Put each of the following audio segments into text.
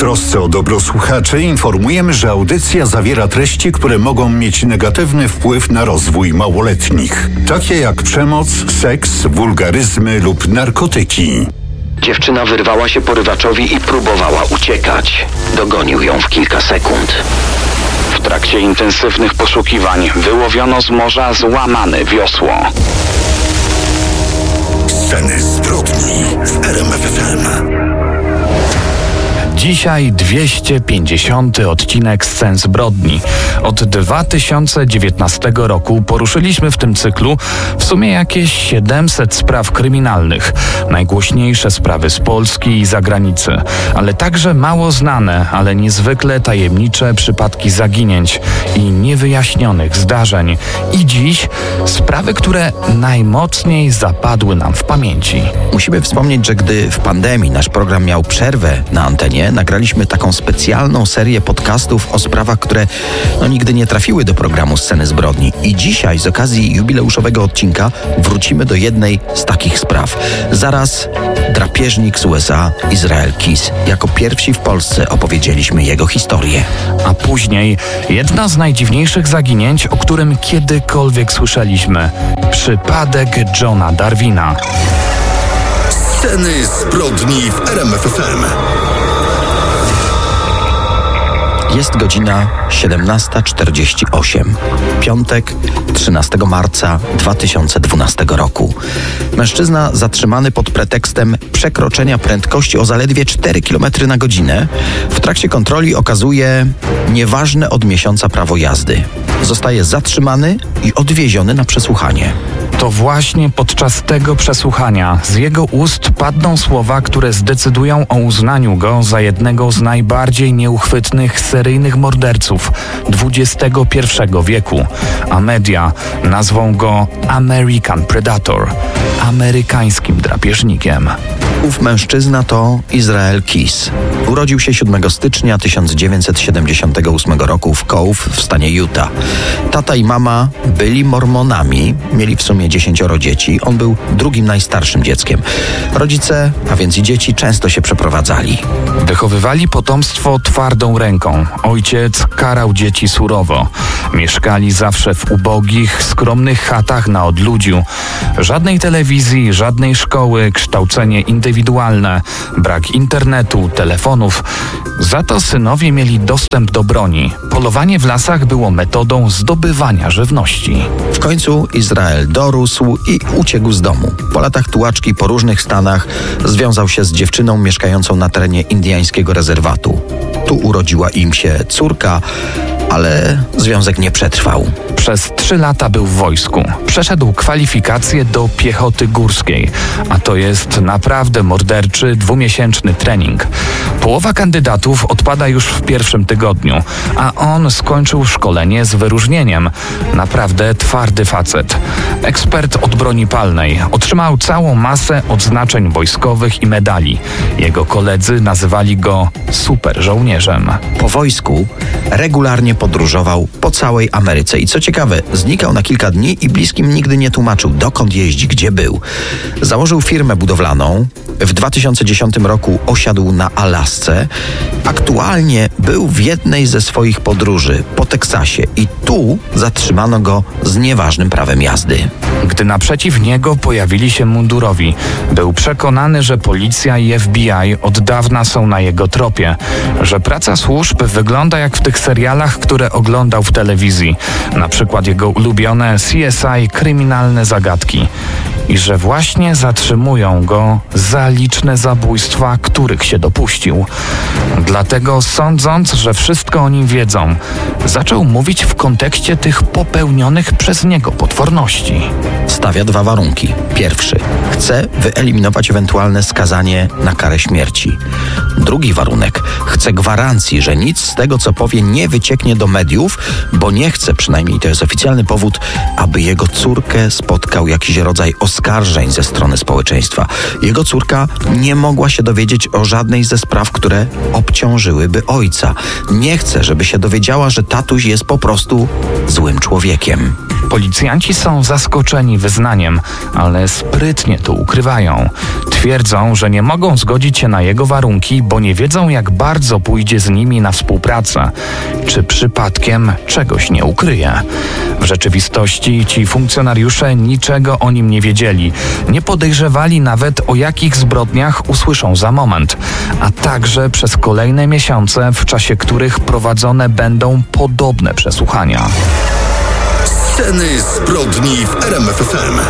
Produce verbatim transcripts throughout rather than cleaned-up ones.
trosce o dobro słuchaczy informujemy, że audycja zawiera treści, które mogą mieć negatywny wpływ na rozwój małoletnich, takie jak przemoc, seks, wulgaryzmy lub narkotyki. Dziewczyna wyrwała się porywaczowi i próbowała uciekać. Dogonił ją w kilka sekund. W trakcie intensywnych poszukiwań wyłowiono z morza złamane wiosło. Sceny zbrodni w R M F F M. Dzisiaj dwieście pięćdziesiąty odcinek Scen zbrodni. Od dwa tysiące dziewiętnastego roku poruszyliśmy w tym cyklu w sumie jakieś siedemset spraw kryminalnych. Najgłośniejsze sprawy z Polski i zagranicy, ale także mało znane, ale niezwykle tajemnicze przypadki zaginięć i niewyjaśnionych zdarzeń. I dziś sprawy, które najmocniej zapadły nam w pamięci. Musimy wspomnieć, że gdy w pandemii nasz program miał przerwę na antenie, nagraliśmy taką specjalną serię podcastów o sprawach, które no, nigdy nie trafiły do programu Sceny zbrodni. I dzisiaj z okazji jubileuszowego odcinka wrócimy do jednej z takich spraw. Zaraz drapieżnik z U S A, Israel Keys. Jako pierwsi w Polsce opowiedzieliśmy jego historię. A później jedno z najdziwniejszych zaginięć, o którym kiedykolwiek słyszeliśmy. Przypadek Johna Darwina. Sceny zbrodni w R M F F M. Jest godzina siedemnasta czterdzieści osiem. Piątek, trzynastego marca dwa tysiące dwunastego roku. Mężczyzna zatrzymany pod pretekstem przekroczenia prędkości o zaledwie cztery kilometry na godzinę w trakcie kontroli okazuje nieważne od miesiąca prawo jazdy. Zostaje zatrzymany i odwieziony na przesłuchanie. To właśnie podczas tego przesłuchania z jego ust padną słowa, które zdecydują o uznaniu go za jednego z najbardziej nieuchwytnych seryjnych morderców dwudziestego pierwszego wieku, a media nazwą go American Predator, amerykańskim drapieżnikiem. Ów mężczyzna to Israel Keys. Urodził się siódmego stycznia tysiąc dziewięćset siedemdziesiątego ósmego roku w Cove w stanie Utah. Tata i mama byli mormonami, mieli w sumie dziesięcioro dzieci. On był drugim najstarszym dzieckiem. Rodzice, a więc i dzieci, często się przeprowadzali. Wychowywali potomstwo twardą ręką. Ojciec karał dzieci surowo. Mieszkali zawsze w ubogich, skromnych chatach na odludziu. Żadnej telewizji, żadnej szkoły, kształcenie indywidualne, brak internetu, telefonów. Za to synowie mieli dostęp do broni. Polowanie w lasach było metodą zdobywania żywności. W końcu Izrael dorósł i uciekł z domu. Po latach tułaczki po różnych stanach związał się z dziewczyną mieszkającą na terenie indyjskiego rezerwatu. Tu urodziła im się córka, ale związek nie przetrwał. Przez trzy lata był w wojsku. Przeszedł kwalifikacje do piechoty górskiej, a to jest naprawdę morderczy, dwumiesięczny trening. Połowa kandydatów odpada już w pierwszym tygodniu, a on skończył szkolenie z wyróżnieniem. Naprawdę twardy facet. Ekspert od broni palnej. Otrzymał całą masę odznaczeń wojskowych i medali. Jego koledzy nazywali go super żołnierzem. Po wojsku regularnie podróżował po całej Ameryce i co ciekawe, znikał na kilka dni i bliskim nigdy nie tłumaczył, dokąd jeździ, gdzie był. Założył firmę budowlaną. W dwa tysiące dziesiątym roku osiadł na Alasce. Aktualnie był w jednej ze swoich podróży po Teksasie i tu zatrzymano go z nieważnym prawem jazdy. Gdy naprzeciw niego pojawili się mundurowi, był przekonany, że policja i F B I od dawna są na jego tropie, że praca służb wygląda jak w tych serialach, które oglądał w telewizji, na przykład jego ulubione C S I Kryminalne Zagadki, i że właśnie zatrzymują go za liczne zabójstwa, których się dopuścił. Dlatego, sądząc, że wszystko o nim wiedzą, zaczął mówić w kontekście tych popełnionych przez niego potworności. Stawia dwa warunki. Pierwszy. Chce wyeliminować ewentualne skazanie na karę śmierci. Drugi warunek. Chce gwarancji, że nic z tego, co powie, nie wycieknie do mediów, bo nie chce, przynajmniej to jest oficjalny powód, aby jego córkę spotkał jakiś rodzaj oskarżeń ze strony społeczeństwa. Jego córka nie mogła się dowiedzieć o żadnej ze spraw, które obciążyłyby ojca. Nie chce, żeby się dowiedziała, że tatuś jest po prostu złym człowiekiem. Policjanci są zaskoczeni wyznaniem, ale sprytnie to ukrywają. Twierdzą, że nie mogą zgodzić się na jego warunki, bo nie wiedzą, jak bardzo pójdzie z nimi na współpracę. Czy przypadkiem czegoś nie ukryje? W rzeczywistości ci funkcjonariusze niczego o nim nie wiedzieli. Nie podejrzewali nawet, o jakich zbrodniach usłyszą za moment, a także przez kolejne miesiące, w czasie których prowadzone będą podobne przesłuchania. Sceny zbrodni w R M F F M.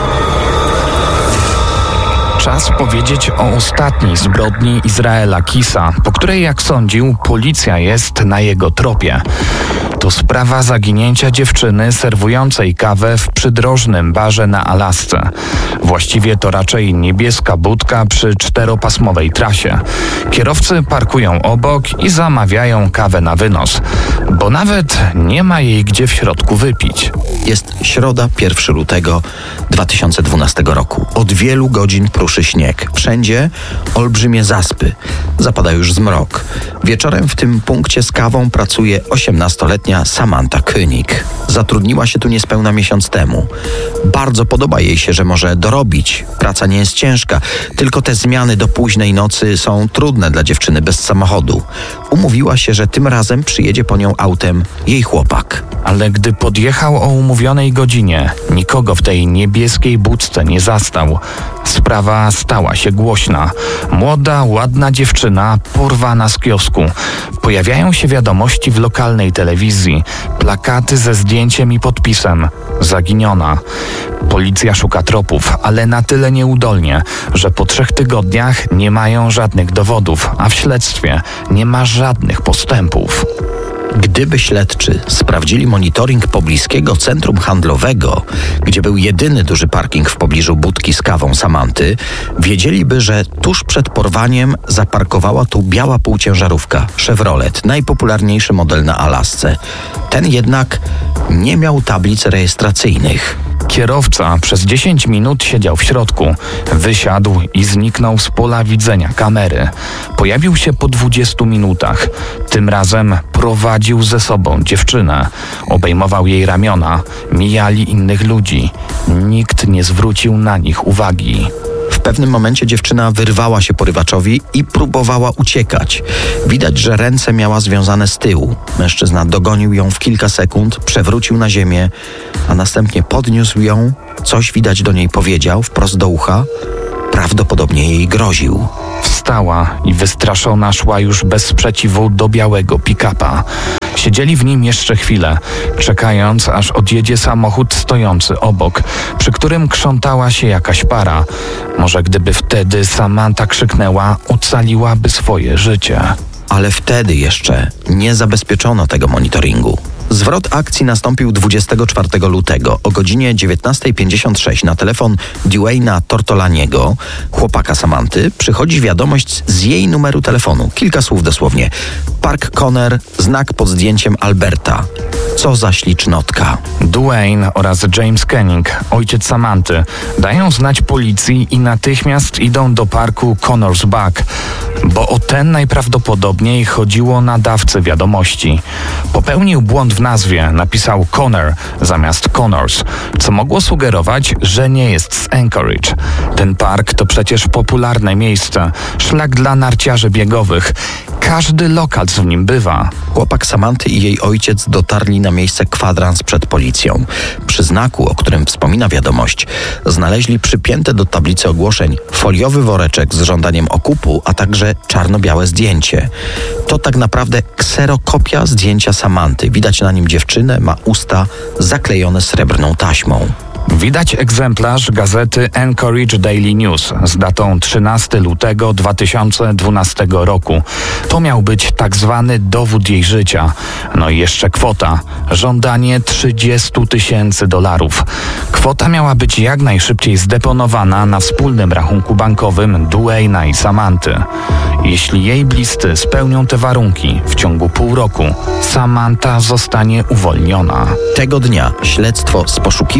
Czas powiedzieć o ostatniej zbrodni Izraela Kisa, po której, jak sądził, policja jest na jego tropie. To sprawa zaginięcia dziewczyny serwującej kawę w przydrożnym barze na Alasce. Właściwie to raczej niebieska budka przy czteropasmowej trasie. Kierowcy parkują obok i zamawiają kawę na wynos, bo nawet nie ma jej gdzie w środku wypić. Jest środa, pierwszego lutego dwa tysiące dwunastego roku. Od wielu godzin pruszy śnieg. Wszędzie olbrzymie zaspy. Zapada już zmrok. Wieczorem w tym punkcie z kawą pracuje osiemnastoletnia Samantha Koenig. Zatrudniła się tu niespełna miesiąc temu. Bardzo podoba jej się, że może dorobić. Praca nie jest ciężka, tylko te zmiany do późnej nocy są trudne dla dziewczyny bez samochodu. Umówiła się, że tym razem przyjedzie po nią autem jej chłopak. Ale gdy podjechał o umówionej godzinie, nikogo w tej niebieskiej budce nie zastał. Sprawa stała się głośna. Młoda, ładna dziewczyna porwana z kiosku. Pojawiają się wiadomości w lokalnej telewizji. Plakaty ze zdjęciem i podpisem. Zaginiona. Policja szuka tropów, ale na tyle nieudolnie, że po trzech tygodniach nie mają żadnych dowodów, a w śledztwie nie ma żadnych postępów. Gdyby śledczy sprawdzili monitoring pobliskiego centrum handlowego, gdzie był jedyny duży parking w pobliżu budki z kawą Samanty, wiedzieliby, że tuż przed porwaniem zaparkowała tu biała półciężarówka Chevrolet, najpopularniejszy model na Alasce. Ten jednak nie miał tablic rejestracyjnych. Kierowca przez dziesięć minut siedział w środku. Wysiadł i zniknął z pola widzenia kamery. Pojawił się po dwudziestu minutach. Tym razem prowadził ze sobą dziewczynę. Obejmował jej ramiona. Mijali innych ludzi. Nikt nie zwrócił na nich uwagi. W pewnym momencie dziewczyna wyrwała się porywaczowi i próbowała uciekać. Widać, że ręce miała związane z tyłu. Mężczyzna dogonił ją w kilka sekund, przewrócił na ziemię, a następnie podniósł ją, coś widać do niej powiedział wprost do ucha. Prawdopodobnie jej groził. Wstała i wystraszona szła już bez sprzeciwu do białego pick-upa. Siedzieli w nim jeszcze chwilę, czekając, aż odjedzie samochód stojący obok, przy którym krzątała się jakaś para. Może gdyby wtedy Samantha krzyknęła, ocaliłaby swoje życie. Ale wtedy jeszcze nie zabezpieczono tego monitoringu. Zwrot akcji nastąpił dwudziestego czwartego lutego o godzinie dziewiętnasta pięćdziesiąt sześć. Na telefon Dwayna Tortolaniego, chłopaka Samanty, przychodzi wiadomość z jej numeru telefonu. Kilka słów dosłownie. Park Conner, znak pod zdjęciem Alberta. Co za ślicznotka. Dwayne oraz James Koenig, ojciec Samanty, dają znać policji i natychmiast idą do parku Connors Back, bo o ten najprawdopodobniej chodziło nadawcę wiadomości. Popełnił błąd w nazwie, napisał Conner zamiast Connors, co mogło sugerować, że nie jest z Anchorage. Ten park to przecież popularne miejsce, szlak dla narciarzy biegowych. Każdy lokal w nim bywa. Chłopak Samanty i jej ojciec dotarli na miejsce kwadrans przed policją. Przy znaku, o którym wspomina wiadomość, znaleźli przypięte do tablicy ogłoszeń foliowy woreczek z żądaniem okupu, a także czarno-białe zdjęcie. To tak naprawdę kserokopia zdjęcia Samanty. Widać na nim dziewczynę, ma usta zaklejone srebrną taśmą. Widać egzemplarz gazety Anchorage Daily News z datą trzynastego lutego dwa tysiące dwunastego roku. To miał być tak zwany dowód jej życia. No i jeszcze kwota. Żądanie trzydzieści tysięcy dolarów. Kwota miała być jak najszybciej zdeponowana na wspólnym rachunku bankowym Dwayna i Samanty. Jeśli jej bliscy spełnią te warunki w ciągu pół roku, Samantha zostanie uwolniona. Tego dnia śledztwo z poszukiwań zaginionych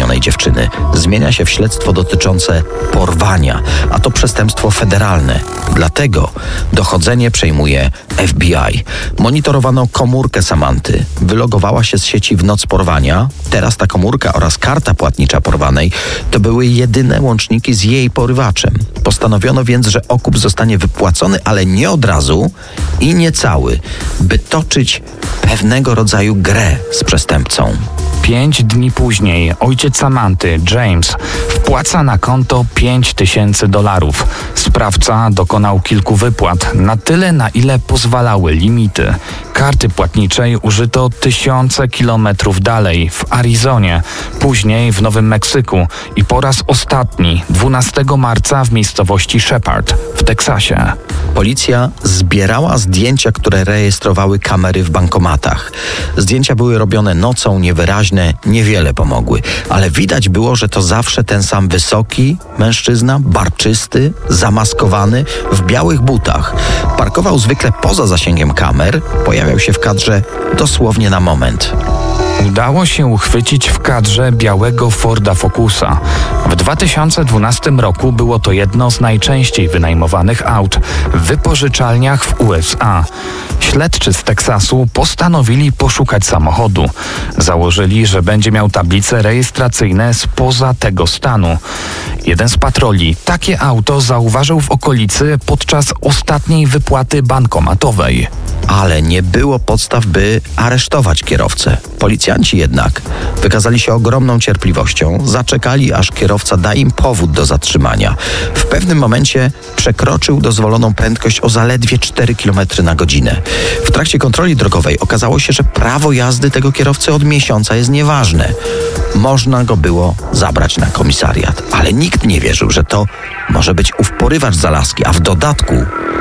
zaginionej dziewczyny zmienia się w śledztwo dotyczące porwania, a to przestępstwo federalne. Dlatego dochodzenie przejmuje F B I. Monitorowano komórkę Samanty. Wylogowała się z sieci w noc porwania. Teraz ta komórka oraz karta płatnicza porwanej to były jedyne łączniki z jej porywaczem. Postanowiono więc, że okup zostanie wypłacony, ale nie od razu i nie cały, by toczyć pewnego rodzaju grę z przestępcą. Pięć dni później ojciec Samanty, James, wpłaca na konto pięć tysięcy dolarów. Sprawca dokonał kilku wypłat, na tyle, na ile pozwalały limity. Karty płatniczej użyto tysiące kilometrów dalej, w Arizonie, później w Nowym Meksyku i po raz ostatni dwunastego marca w miejscowości Shepard w Teksasie. Policja zbierała zdjęcia, które rejestrowały kamery w bankomatach. Zdjęcia były robione nocą, niewyraźne, niewiele pomogły, ale widać było, że to zawsze ten sam wysoki mężczyzna, barczysty, zamaskowany, w białych butach. Parkował zwykle poza zasięgiem kamer, pojawiał się w kadrze dosłownie na moment. Udało się uchwycić w kadrze białego Forda Focusa. W dwa tysiące dwunastym roku było to jedno z najczęściej wynajmowanych aut w wypożyczalniach w U S A. Śledczy z Teksasu postanowili poszukać samochodu. Założyli, że będzie miał tablice rejestracyjne spoza tego stanu. Jeden z patroli takie auto zauważył w okolicy podczas ostatniej wypłaty bankomatowej. Ale nie było podstaw, by aresztować kierowcę. Policjanci jednak wykazali się ogromną cierpliwością, zaczekali, aż kierowca da im powód do zatrzymania. W pewnym momencie przekroczył dozwoloną prędkość o zaledwie cztery kilometry na godzinę. W trakcie kontroli drogowej okazało się, że prawo jazdy tego kierowcy od miesiąca jest nieważne. Można go było zabrać na komisariat, ale nikt nie wierzył, że to może być ów porywacz z Alaski, a w dodatku,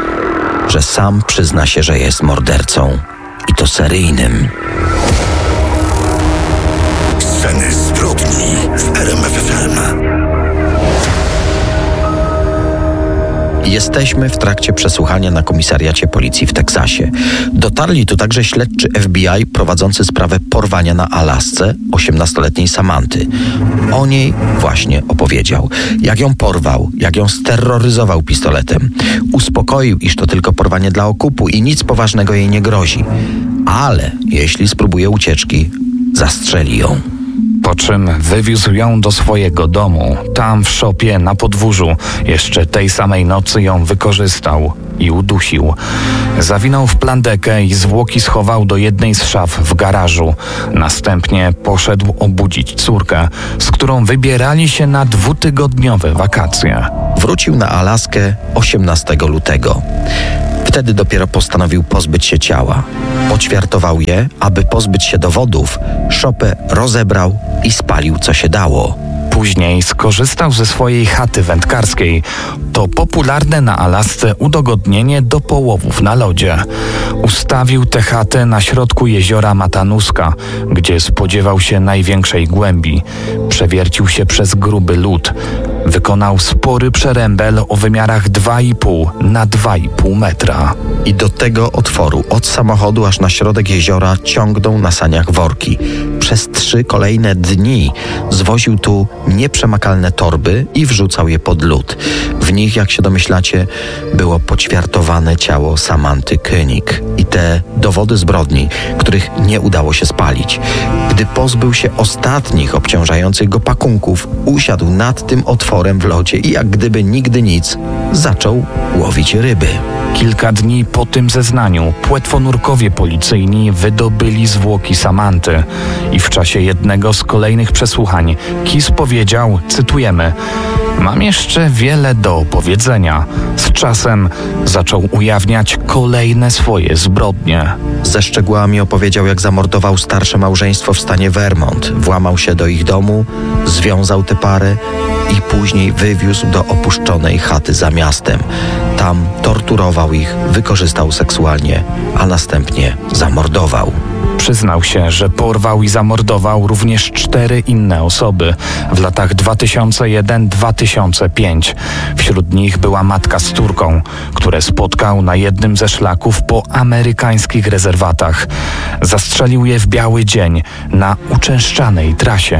że sam przyzna się, że jest mordercą i to seryjnym. Sceny zbrodni w R M F F M. Jesteśmy w trakcie przesłuchania na komisariacie policji w Teksasie. Dotarli tu także śledczy F B I prowadzący sprawę porwania na Alasce osiemnastoletniej Samanty. O niej właśnie opowiedział. Jak ją porwał, jak ją steroryzował pistoletem. Uspokoił, iż to tylko porwanie dla okupu i nic poważnego jej nie grozi. Ale jeśli spróbuje ucieczki, zastrzeli ją. Po czym wywiózł ją do swojego domu. Tam w szopie na podwórzu jeszcze tej samej nocy ją wykorzystał i udusił. Zawinął w plandekę i zwłoki schował do jednej z szaf w garażu. Następnie poszedł obudzić córkę, z którą wybierali się na dwutygodniowe wakacje. Wrócił na Alaskę osiemnastego lutego. Wtedy dopiero postanowił pozbyć się ciała. Poćwiartował je, aby pozbyć się dowodów, szopę rozebrał i spalił, co się dało. Później skorzystał ze swojej chaty wędkarskiej. To popularne na Alasce udogodnienie do połowów na lodzie. Ustawił tę chatę na środku jeziora Matanuska, gdzie spodziewał się największej głębi. Przewiercił się przez gruby lód. Wykonał spory przerębel o wymiarach dwa i pół na dwa i pół metra. I do tego otworu od samochodu aż na środek jeziora ciągną na saniach worki. Przez trzy kolejne dni zwoził tu nieprzemakalne torby i wrzucał je pod lód. W nich, jak się domyślacie, było poćwiartowane ciało Samanty Koenig i te dowody zbrodni, których nie udało się spalić. Gdy pozbył się ostatnich obciążających go pakunków, usiadł nad tym otworem w lodzie i jak gdyby nigdy nic, zaczął łowić ryby. Kilka dni po tym zeznaniu płetwonurkowie policyjni wydobyli zwłoki Samanty i w czasie jednego z kolejnych przesłuchań Kis powiedział, cytujemy: „Mam jeszcze wiele do opowiedzenia”. Z czasem zaczął ujawniać kolejne swoje zbrodnie. Ze szczegółami opowiedział, jak zamordował starsze małżeństwo w stanie Vermont. Włamał się do ich domu, związał tę parę i później wywiózł do opuszczonej chaty za miastem. Tam torturował ich, wykorzystał seksualnie, a następnie zamordował. Przyznał się, że porwał i zamordował również cztery inne osoby w latach dwa tysiące jeden do dwa tysiące piątego. Wśród nich była matka z córką, które spotkał na jednym ze szlaków po amerykańskich rezerwatach. Zastrzelił je w biały dzień na uczęszczanej trasie.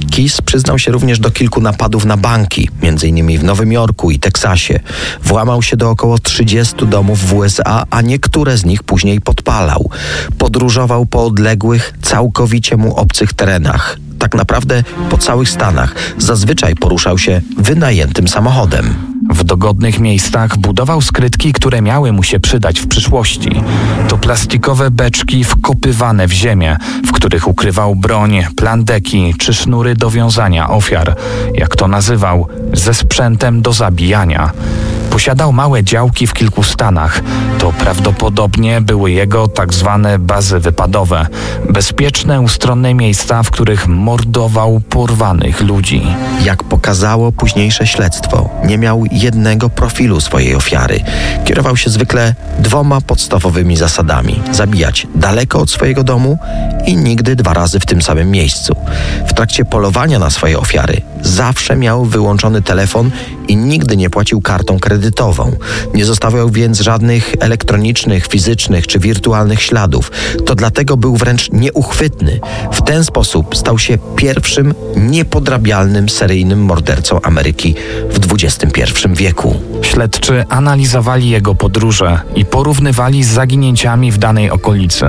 Keyes przyznał się również do kilku napadów na banki, między innymi w Nowym Jorku i Teksasie. Włamał się do około trzydziestu domów w U S A, a niektóre z nich później podpalał. Podróżował po odległych, całkowicie mu obcych terenach. Tak naprawdę po całych Stanach. Zazwyczaj poruszał się wynajętym samochodem. W dogodnych miejscach budował skrytki, które miały mu się przydać w przyszłości. To plastikowe beczki wkopywane w ziemię, w których ukrywał broń, plandeki czy sznury do wiązania ofiar, jak to nazywał, ze sprzętem do zabijania. Posiadał małe działki w kilku stanach. To prawdopodobnie były jego tak zwane bazy wypadowe. Bezpieczne, ustronne miejsca, w których mordował porwanych ludzi. Jak pokazało późniejsze śledztwo, nie miał jednego profilu swojej ofiary. Kierował się zwykle dwoma podstawowymi zasadami. Zabijać daleko od swojego domu i nigdy dwa razy w tym samym miejscu. W trakcie polowania na swoje ofiary zawsze miał wyłączony telefon i nigdy nie płacił kartą kredytową. Nie zostawiał więc żadnych elektronicznych, fizycznych czy wirtualnych śladów. To dlatego był wręcz nieuchwytny. W ten sposób stał się pierwszym niepodrabialnym seryjnym mordercą Ameryki w dwudziestym pierwszym wieku. Śledczy analizowali jego podróże i porównywali z zaginięciami w danej okolicy.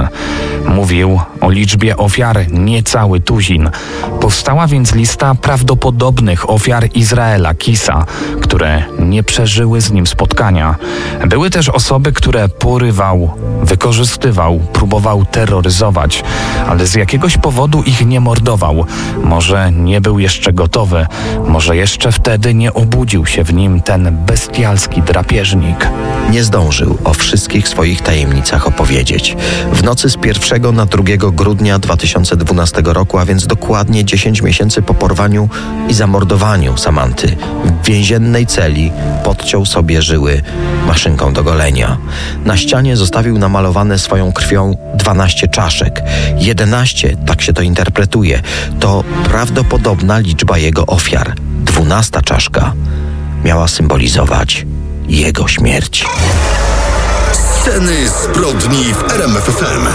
Mówił o liczbie ofiar niecały tuzin. Powstała więc lista prawdopodobnych ofiar Izraela Keyesa, które nie przeżyły z nim spotkania. Były też osoby, które porywał, wykorzystywał, próbował terroryzować, ale z jakiegoś powodu ich nie mordował. Może nie był jeszcze gotowy, może jeszcze wtedy nie obudził się w nim ten bestialski drapieżnik. Nie zdążył o wszystkich swoich tajemnicach opowiedzieć. W nocy z pierwszego na drugiego grudnia dwa tysiące dwunastego roku, a więc dokładnie dziesięć miesięcy po porwaniu i zamordowaniu Samanty, w więziennej celi podciął sobie żyły maszynką do golenia. Na ścianie zostawił namalowane swoją krwią dwanaście czaszek. jedenaście, tak się to interpretuje, to prawdopodobna liczba jego ofiar. Dwunasta czaszka miała symbolizować jego śmierć. Sceny zbrodni w R M F F M.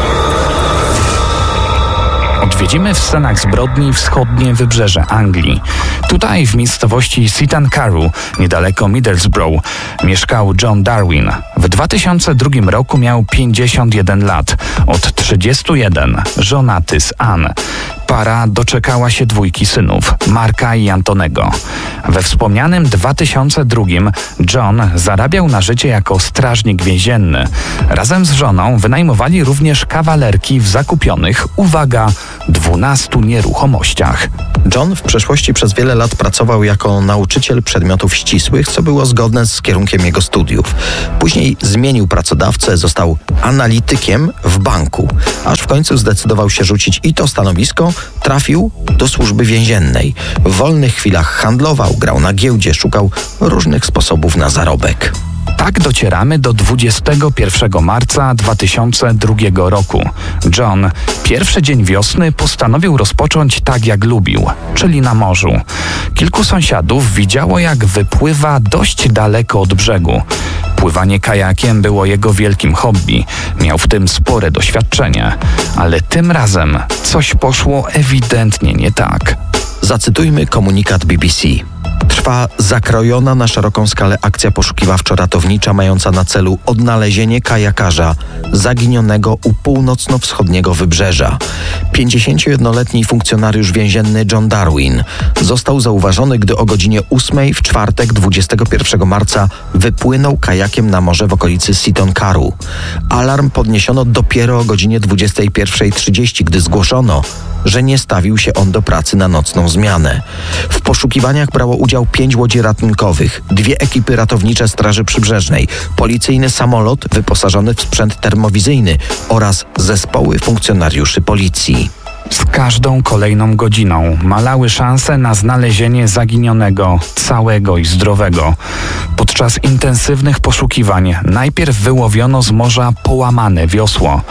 Odwiedzimy w scenach zbrodni wschodnie wybrzeże Anglii. Tutaj, w miejscowości Seaton Carew, niedaleko Middlesbrough, mieszkał John Darwin. W dwa tysiące drugim roku miał pięćdziesiąt jeden lat, od trzydziestu jeden, żonaty z Ann. Para doczekała się dwójki synów, Marka i Antonego. We wspomnianym dwa tysiące drugim John zarabiał na życie jako strażnik więzienny. Razem z żoną wynajmowali również kawalerki w zakupionych, uwaga, dwunastu nieruchomościach. John w przeszłości przez wiele lat pracował jako nauczyciel przedmiotów ścisłych, co było zgodne z kierunkiem jego studiów. Później zmienił pracodawcę, został analitykiem w banku, aż w końcu zdecydował się rzucić i to stanowisko, trafił do służby więziennej. W wolnych chwilach handlował, grał na giełdzie, szukał różnych sposobów na zarobek. Tak docieramy do dwudziestego pierwszego marca dwa tysiące drugiego roku. John pierwszy dzień wiosny postanowił rozpocząć tak jak lubił, czyli na morzu. Kilku sąsiadów widziało, jak wypływa dość daleko od brzegu. Pływanie kajakiem było jego wielkim hobby. Miał w tym spore doświadczenie. Ale tym razem coś poszło ewidentnie nie tak. Zacytujmy komunikat B B C. Trwa zakrojona na szeroką skalę akcja poszukiwawczo-ratownicza mająca na celu odnalezienie kajakarza zaginionego u północno-wschodniego wybrzeża. pięćdziesięciojednoletni funkcjonariusz więzienny John Darwin został zauważony, gdy o godzinie ósmej w czwartek dwudziestego pierwszego marca wypłynął kajakiem na morze w okolicy Seaton Carew. Alarm podniesiono dopiero o godzinie dwudziestej pierwszej trzydzieści, gdy zgłoszono, że nie stawił się on do pracy na nocną zmianę. W poszukiwaniach brało udział pięć łodzi ratunkowych, dwie ekipy ratownicze Straży Przybrzeżnej, policyjny samolot wyposażony w sprzęt termowizyjny oraz zespoły funkcjonariuszy policji. Z każdą kolejną godziną malały szanse na znalezienie zaginionego, całego i zdrowego. Podczas intensywnych poszukiwań najpierw wyłowiono z morza połamane wiosło.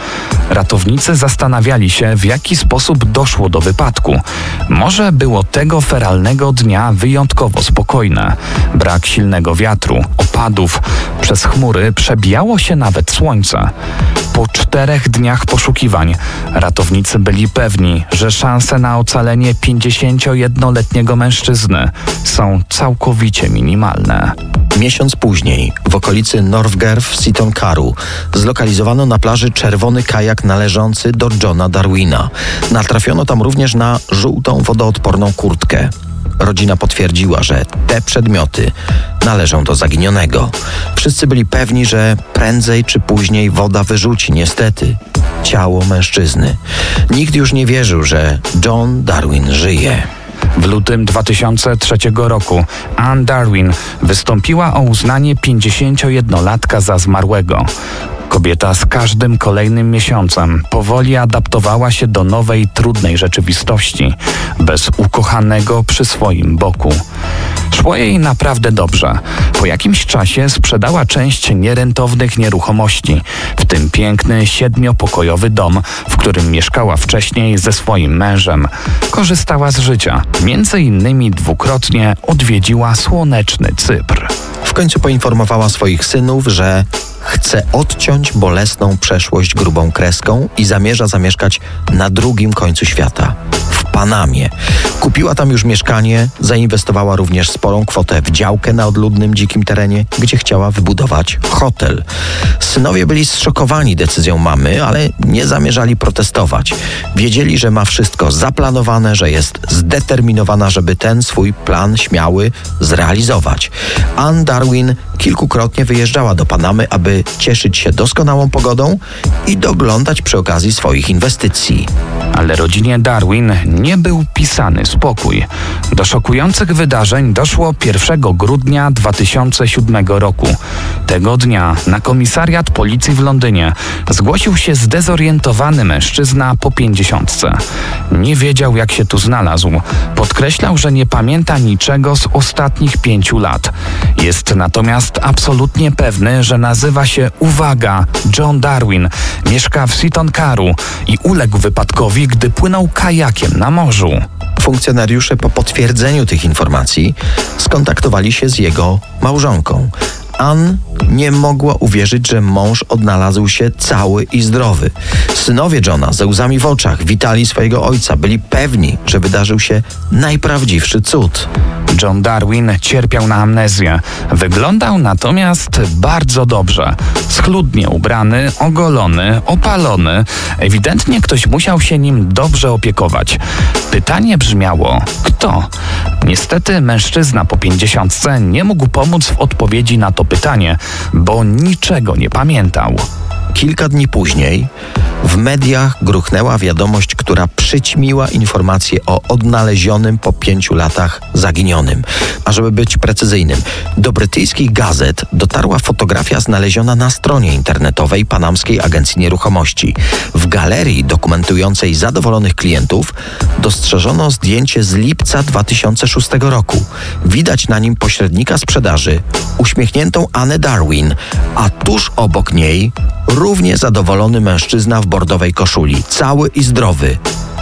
Ratownicy zastanawiali się, w jaki sposób doszło do wypadku. Może było tego feralnego dnia wyjątkowo spokojne. Brak silnego wiatru, opadów, przez chmury przebijało się nawet słońce. Po czterech dniach poszukiwań ratownicy byli pewni, że szanse na ocalenie pięćdziesięciojednoletniego mężczyzny są całkowicie minimalne. Miesiąc później, w okolicy Northgate w Seaton-Carew, zlokalizowano na plaży czerwony kajak należący do Johna Darwina. Natrafiono tam również na żółtą wodoodporną kurtkę. Rodzina potwierdziła, że te przedmioty należą do zaginionego. Wszyscy byli pewni, że prędzej czy później woda wyrzuci niestety ciało mężczyzny. Nikt już nie wierzył, że John Darwin żyje. W lutym dwa tysiące trzeciego roku Anne Darwin wystąpiła o uznanie pięćdziesięciojednolatka za zmarłego. Kobieta z każdym kolejnym miesiącem powoli adaptowała się do nowej, trudnej rzeczywistości, bez ukochanego przy swoim boku. Szło jej naprawdę dobrze. Po jakimś czasie sprzedała część nierentownych nieruchomości, w tym piękny, siedmiopokojowy dom, w którym mieszkała wcześniej ze swoim mężem. Korzystała z życia. Między innymi dwukrotnie odwiedziła słoneczny Cypr. W końcu poinformowała swoich synów, że chce odciąć bolesną przeszłość grubą kreską i zamierza zamieszkać na drugim końcu świata, w Panamie. Kupiła tam już mieszkanie, zainwestowała również sporą kwotę w działkę na odludnym, dzikim terenie, gdzie chciała wybudować hotel. Synowie byli zszokowani decyzją mamy, ale nie zamierzali protestować. Wiedzieli, że ma wszystko zaplanowane, że jest zdeterminowana, żeby ten swój plan śmiały zrealizować. Anne Darwin kilkukrotnie wyjeżdżała do Panamy, aby cieszyć się doskonałą pogodą i doglądać przy okazji swoich inwestycji. Ale rodzinie Darwin nie był pisany spokój. Do szokujących wydarzeń doszło pierwszego grudnia dwa tysiące siódmego roku. Tego dnia na komisariat policji w Londynie zgłosił się zdezorientowany mężczyzna po pięćdziesiątce. Nie wiedział, jak się tu znalazł. Podkreślał, że nie pamięta niczego z ostatnich pięciu lat. Jest natomiast absolutnie pewny, że nazywa się, uwaga, John Darwin, mieszka w Seaton-Carew i uległ wypadkowi, gdy płynął kajakiem na morzu. Funkcjonariusze po potwierdzeniu tych informacji skontaktowali się z jego małżonką. Anne nie mogła uwierzyć, że mąż odnalazł się cały i zdrowy. Synowie Johna ze łzami w oczach witali swojego ojca. Byli pewni, że wydarzył się najprawdziwszy cud. John Darwin cierpiał na amnezję. Wyglądał natomiast bardzo dobrze. Schludnie ubrany, ogolony, opalony. Ewidentnie ktoś musiał się nim dobrze opiekować. Pytanie brzmiało, kto? Niestety mężczyzna po pięćdziesiątce nie mógł pomóc w odpowiedzi na to pytanie, bo niczego nie pamiętał. Kilka dni później w mediach gruchnęła wiadomość, która przyćmiła informację o odnalezionym po pięciu latach zaginionym. A żeby być precyzyjnym, do brytyjskich gazet dotarła fotografia znaleziona na stronie internetowej Panamskiej Agencji Nieruchomości. W galerii dokumentującej zadowolonych klientów dostrzeżono zdjęcie z lipca dwa tysiące szóstego roku. Widać na nim pośrednika sprzedaży, uśmiechniętą Annę Darwin, a tuż obok niej równie zadowolony mężczyzna w bordowej koszuli, cały i zdrowy.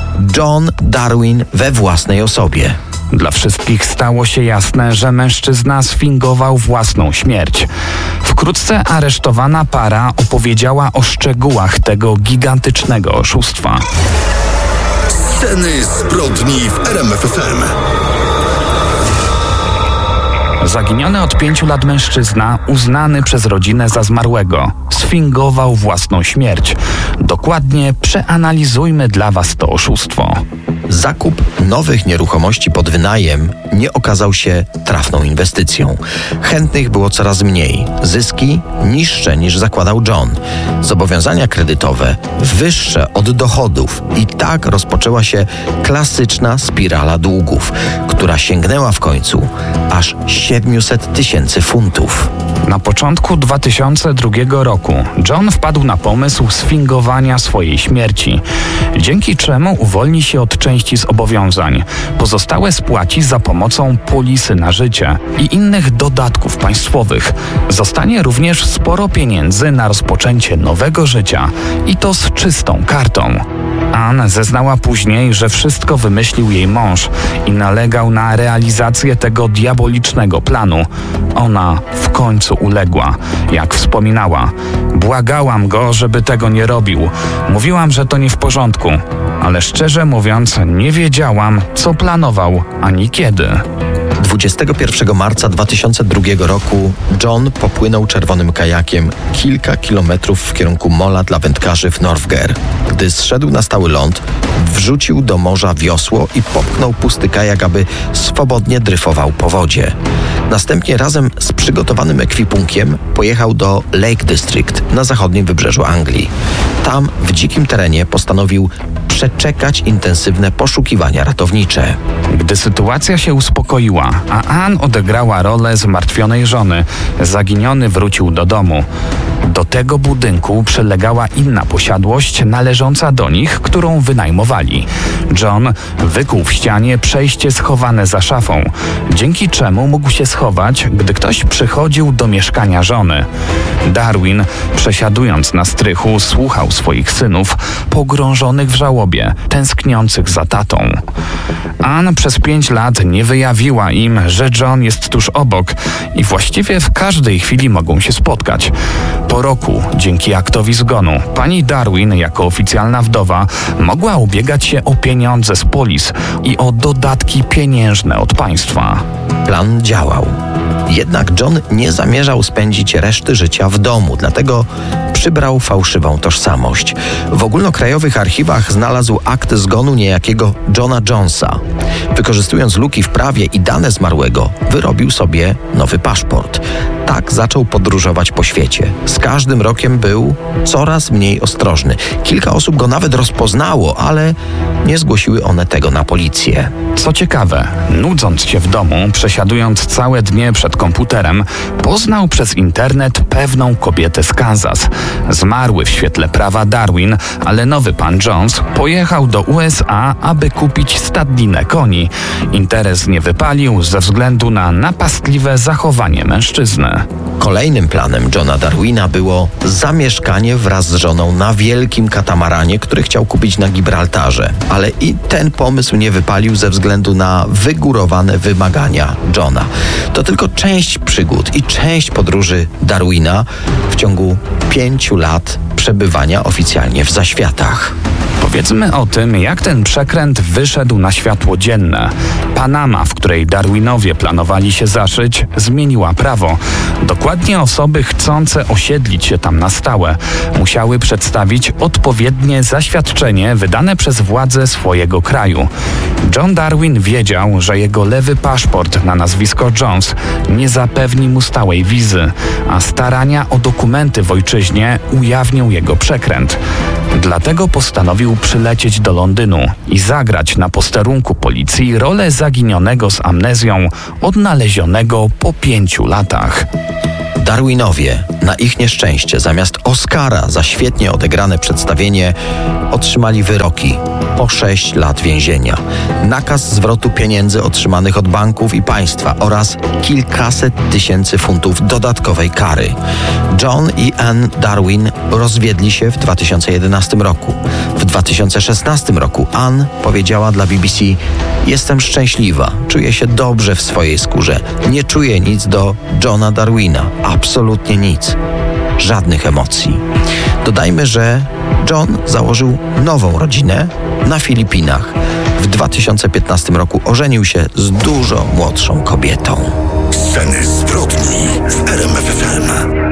John Darwin we własnej osobie. Dla wszystkich stało się jasne, że mężczyzna sfingował własną śmierć. Wkrótce aresztowana para opowiedziała o szczegółach tego gigantycznego oszustwa. Sceny zbrodni w R M F F M. Zaginiony od pięciu lat mężczyzna, uznany przez rodzinę za zmarłego, sfingował własną śmierć. Dokładnie przeanalizujmy dla Was to oszustwo. Zakup nowych nieruchomości pod wynajem nie okazał się trafną inwestycją. Chętnych było coraz mniej. Zyski niższe niż zakładał John. Zobowiązania kredytowe wyższe od dochodów. I tak rozpoczęła się klasyczna spirala długów, która sięgnęła w końcu aż siedemset tysięcy funtów. Na początku dwa tysiące drugiego roku John wpadł na pomysł sfingowania swojej śmierci, dzięki czemu uwolni się od części zobowiązań. Pozostałe spłaci za pomocą polisy na życie i innych dodatków państwowych. Zostanie również sporo pieniędzy na rozpoczęcie nowego nowego życia i to z czystą kartą. Ann zeznała później, że wszystko wymyślił jej mąż i nalegał na realizację tego diabolicznego planu. Ona w końcu uległa. Jak wspominała, błagałam go, żeby tego nie robił. Mówiłam, że to nie w porządku, ale szczerze mówiąc nie wiedziałam, co planował ani kiedy. dwudziestego pierwszego marca dwa tysiące drugiego roku John popłynął czerwonym kajakiem kilka kilometrów w kierunku mola dla wędkarzy w Northger. Gdy zszedł na stały ląd, wrzucił do morza wiosło i popchnął pusty kajak, aby swobodnie dryfował po wodzie. Następnie razem z przygotowanym ekwipunkiem pojechał do Lake District na zachodnim wybrzeżu Anglii. Tam, w dzikim terenie, postanowił przeczekać intensywne poszukiwania ratownicze. Gdy sytuacja się uspokoiła, a Ann odegrała rolę zmartwionej żony, zaginiony wrócił do domu. Do tego budynku przylegała inna posiadłość należąca do nich, którą wynajmowali. John wykuł w ścianie przejście schowane za szafą, dzięki czemu mógł się schować, gdy ktoś przychodził do mieszkania żony. Darwin, przesiadując na strychu, słuchał swoich synów, pogrążonych w żałobie, tęskniących za tatą. Ann przez pięć lat nie wyjawiła im, że John jest tuż obok i właściwie w każdej chwili mogą się spotkać. Po roku, dzięki aktowi zgonu, pani Darwin, jako oficjalna wdowa, mogła ubiegać się o pieniądze z polis i o dodatki pieniężne od państwa. Plan działał. Jednak John nie zamierzał spędzić reszty życia w domu, dlatego przybrał fałszywą tożsamość. W ogólnokrajowych archiwach znalazł akt zgonu niejakiego Johna Jonesa. Wykorzystując luki w prawie i dane zmarłego, wyrobił sobie nowy paszport. Tak zaczął podróżować po świecie. Z każdym rokiem był coraz mniej ostrożny. Kilka osób go nawet rozpoznało, ale nie zgłosiły one tego na policję. Co ciekawe, nudząc się w domu, przesiadując całe dnie przed komputerem, poznał przez internet pewną kobietę z Kansas. Zmarły w świetle prawa Darwin, ale nowy pan Jones pojechał do U S A, aby kupić stadninę koni. Interes nie wypalił ze względu na napastliwe zachowanie mężczyzny. Kolejnym planem Johna Darwina było zamieszkanie wraz z żoną na wielkim katamaranie, który chciał kupić na Gibraltarze. Ale i ten pomysł nie wypalił ze względu na wygórowane wymagania Johna. To tylko część przygód i część podróży Darwina w ciągu pięciu lat przebywania oficjalnie w zaświatach. Powiedzmy o tym, jak ten przekręt wyszedł na światło dzienne. Panama, w której Darwinowie planowali się zaszyć, zmieniła prawo. Dokładnie osoby chcące osiedlić się tam na stałe musiały przedstawić odpowiednie zaświadczenie wydane przez władze swojego kraju. John Darwin wiedział, że jego lewy paszport na nazwisko Jones nie zapewni mu stałej wizy, a starania o dokumenty w ojczyźnie ujawnią jego przekręt. Dlatego postanowił przylecieć do Londynu i zagrać na posterunku policji rolę zaginionego z amnezją, odnalezionego po pięciu latach. Darwinowie, na ich nieszczęście, zamiast Oscara za świetnie odegrane przedstawienie, otrzymali wyroki po sześć lat więzienia, nakaz zwrotu pieniędzy otrzymanych od banków i państwa oraz kilkaset tysięcy funtów dodatkowej kary. John i Ann Darwin rozwiedli się w dwa tysiące jedenastym roku. W dwa tysiące szesnastym roku Ann powiedziała dla B B C: „Jestem szczęśliwa, czuję się dobrze w swojej skórze, nie czuję nic do Johna Darwina, absolutnie nic, żadnych emocji”. Dodajmy, że John założył nową rodzinę na Filipinach. W dwa tysiące piętnastym roku ożenił się z dużo młodszą kobietą. Sceny zbrodni w R M F F M.